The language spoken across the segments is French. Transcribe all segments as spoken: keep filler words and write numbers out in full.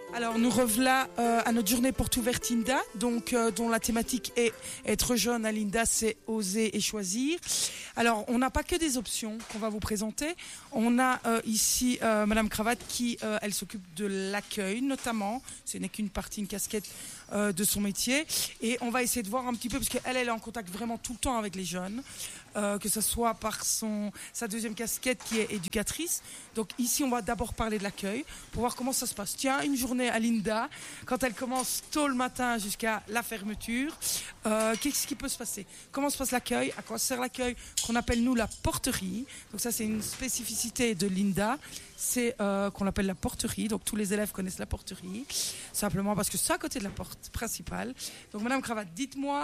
Alors nous revoilà euh, à notre journée porte ouverte Linda, donc euh, dont la thématique est être jeune à Linda, c'est oser et choisir. Alors on n'a pas que des options qu'on va vous présenter. On a euh, ici euh, Madame Cravate qui euh, elle s'occupe de l'accueil notamment. Ce n'est qu'une partie, une casquette euh, de son métier. Et on va essayer de voir un petit peu parce qu'elle elle est en contact vraiment tout le temps avec les jeunes. Euh, que ce soit par son, sa deuxième casquette qui est éducatrice. Donc ici, on va d'abord parler de l'accueil pour voir comment ça se passe. Tiens, une journée à Linda, quand elle commence tôt le matin jusqu'à la fermeture, euh, qu'est-ce qui peut se passer? Comment se passe l'accueil? À quoi sert l'accueil? Qu'on appelle nous la porterie. Donc ça, c'est une spécificité de Linda. C'est euh, qu'on appelle la porterie. Donc tous les élèves connaissent la porterie, simplement parce que c'est à côté de la porte principale. Donc Madame Cravate, dites-moi,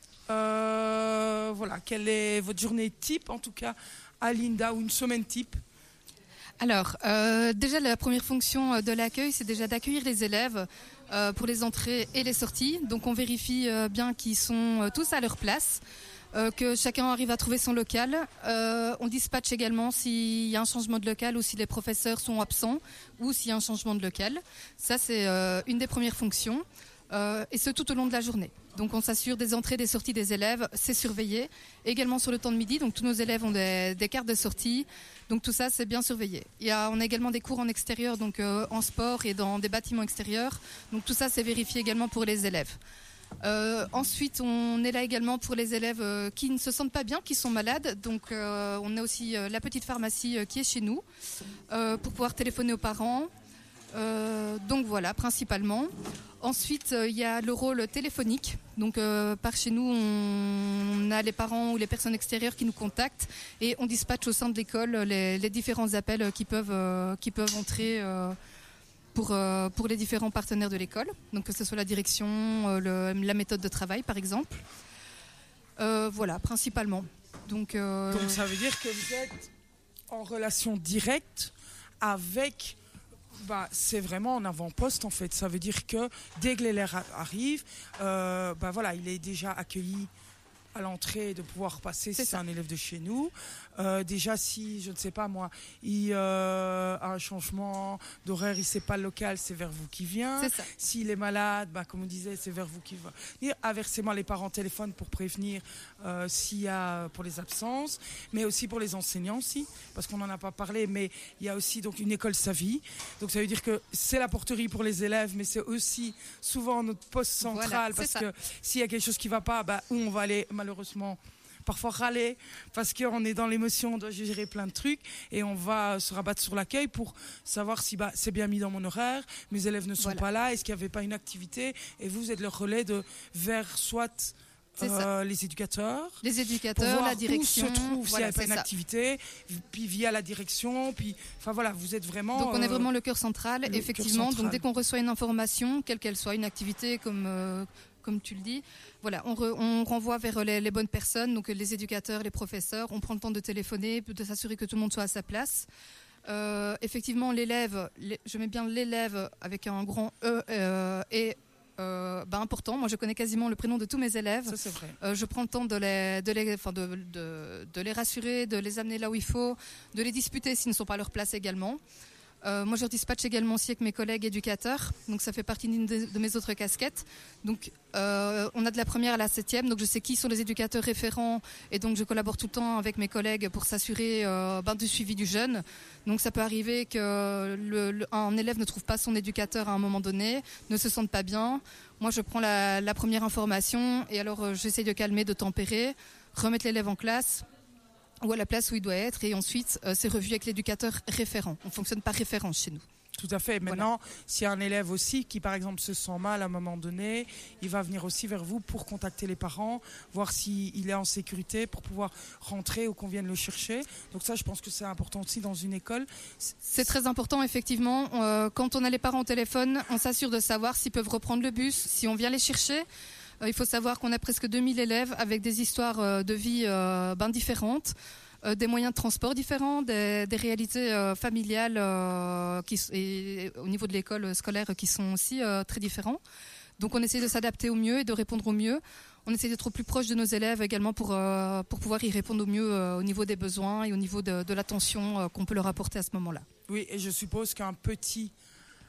Euh, voilà, quelle est votre journée type, en tout cas, à Linda, ou une semaine type? Alors, euh, déjà, la première fonction de l'accueil, c'est déjà d'accueillir les élèves euh, pour les entrées et les sorties. Donc, on vérifie euh, bien qu'ils sont euh, tous à leur place, euh, que chacun arrive à trouver son local. Euh, on dispatche également s'il y a un changement de local ou si les professeurs sont absents ou s'il y a un changement de local. Ça, c'est euh, une des premières fonctions. Euh, et ce tout au long de la journée. Donc on s'assure des entrées, des sorties des élèves, c'est surveillé. Également sur le temps de midi, donc tous nos élèves ont des, des cartes de sortie, donc tout ça c'est bien surveillé. Il y a, on a également des cours en extérieur, donc euh, en sport et dans des bâtiments extérieurs, donc tout ça c'est vérifié également pour les élèves. Euh, ensuite, on est là également pour les élèves euh, qui ne se sentent pas bien, qui sont malades. Donc, euh, on a aussi euh, la petite pharmacie euh, qui est chez nous euh, pour pouvoir téléphoner aux parents. Euh, donc voilà, principalement. Ensuite, il euh, y a le rôle téléphonique. Donc, euh, par chez nous, on, on a les parents ou les personnes extérieures qui nous contactent et on dispatche au sein de l'école les, les différents appels qui peuvent, euh, qui peuvent entrer euh, pour, euh, pour les différents partenaires de l'école. Donc, que ce soit la direction, euh, le, la méthode de travail, par exemple. Euh, voilà, principalement. Donc, euh... Donc, ça veut dire que vous êtes en relation directe avec... Bah, c'est vraiment en avant-poste en fait. Ça veut dire que dès que l'élève arrive, euh, bah, voilà, il est déjà accueilli à l'entrée de pouvoir passer si c'est un élève de chez nous. Euh, déjà si, je ne sais pas moi, il euh, a un changement d'horaire, il ne sait pas le local, c'est vers vous qui vient. S'il est malade, bah, comme on disait, c'est vers vous qui va. Et inversement, les parents téléphonent pour prévenir euh, s'il y a pour les absences, mais aussi pour les enseignants aussi, parce qu'on n'en a pas parlé, mais il y a aussi donc une école Savie. Donc ça veut dire que c'est la porterie pour les élèves, mais c'est aussi souvent notre poste central, voilà, parce ça. que s'il y a quelque chose qui ne va pas, bah, où on va aller malheureusement parfois râler parce qu'on est dans l'émotion, on doit gérer plein de trucs et on va se rabattre sur l'accueil pour savoir si bah, c'est bien mis dans mon horaire, mes élèves ne sont voilà. pas là, est-ce qu'il n'y avait pas une activité, et vous êtes le relais de vers soit euh, les éducateurs, les éducateurs, la direction, où se trouve voilà, s'il n'y a pas une ça. activité, puis via la direction, puis enfin voilà, vous êtes vraiment. Donc on est vraiment le cœur central, le effectivement. Cœur central. Donc dès qu'on reçoit une information, quelle qu'elle soit, une activité comme euh, comme tu le dis, voilà, on, re, on renvoie vers les, les bonnes personnes, donc les éducateurs, les professeurs. On prend le temps de téléphoner, de s'assurer que tout le monde soit à sa place. Euh, effectivement, l'élève, les, je mets bien l'élève avec un grand E euh, et Euh, bah important. Moi, je connais quasiment le prénom de tous mes élèves. Ça, c'est vrai. Euh, je prends le temps de les, de les, enfin, de, de, de les rassurer, de les amener là où il faut, de les disputer s'ils ne sont pas à leur place également. Euh, moi, je dispatche également aussi avec mes collègues éducateurs. Donc, ça fait partie d'une de, de mes autres casquettes. Donc, euh, on a de la première à la septième. Donc, je sais qui sont les éducateurs référents. Et donc, je collabore tout le temps avec mes collègues pour s'assurer euh, ben, du suivi du jeune. Donc, ça peut arriver que le, le, un élève ne trouve pas son éducateur à un moment donné, ne se sente pas bien. Moi, je prends la, la première information et alors, euh, j'essaie de calmer, de tempérer, remettre l'élève en classe ou à la place où il doit être, et ensuite euh, c'est revu avec l'éducateur référent. On fonctionne par référence chez nous. Tout à fait. Maintenant, voilà. S'il y a un élève aussi qui, par exemple, se sent mal à un moment donné, il va venir aussi vers vous pour contacter les parents, voir s'il est en sécurité pour pouvoir rentrer ou qu'on vienne le chercher. Donc ça, je pense que c'est important aussi dans une école. C'est très important, effectivement. Euh, quand on a les parents au téléphone, on s'assure de savoir s'ils peuvent reprendre le bus, si on vient les chercher. Euh, il faut savoir qu'on a presque deux mille élèves avec des histoires euh, de vie euh, ben différentes. Euh, des moyens de transport différents, des, des réalités euh, familiales euh, qui, et au niveau de l'école scolaire qui sont aussi euh, très différents. Donc on essaie de s'adapter au mieux et de répondre au mieux. On essaie d'être au plus proche de nos élèves également pour, euh, pour pouvoir y répondre au mieux euh, au niveau des besoins et au niveau de, de l'attention euh, qu'on peut leur apporter à ce moment-là. Oui, et je suppose qu'un petit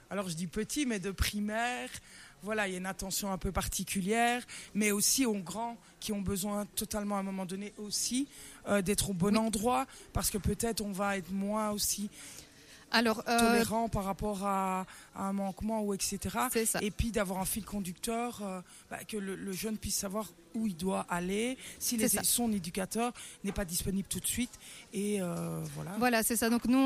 alors je dis petit, mais de primaire. Voilà, il y a une attention un peu particulière, mais aussi aux grands qui ont besoin totalement à un moment donné aussi euh, d'être au bon oui. endroit, parce que peut-être on va être moins aussi Alors, euh, tolérant par rapport à, à un manquement ou et cetera. C'est ça. Et puis d'avoir un fil conducteur, euh, bah, que le, le jeune puisse savoir où il doit aller, si les, son éducateur n'est pas disponible tout de suite. Et euh, voilà. Voilà, c'est ça. Donc nous,